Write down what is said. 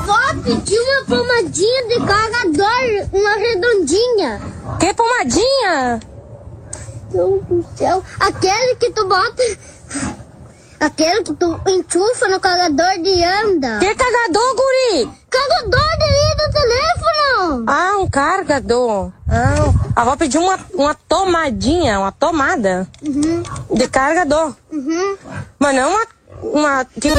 avó pediu uma pomadinha de carregador, uma redondinha. Que pomadinha? Meu Deus do céu. Aquele que tu bota... Aquele que tu enchufa no carregador de anda. Que carregador, guri? Carregador daí do telefone. Ah, um carregador. Ah, a avó pediu uma tomadinha, uma tomada de carregador. Uhum. Mas não uma